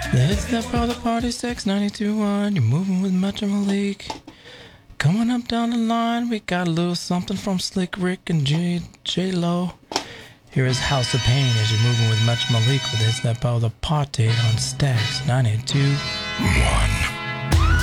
It's that for the party 692.1. You're moving with Metro Malik. Coming up down the line, we got a little something from Slick Rick and J-Lo. Here is House of Pain as you're moving with Metro Malik with It's That Power the Party on Stacks 92.1.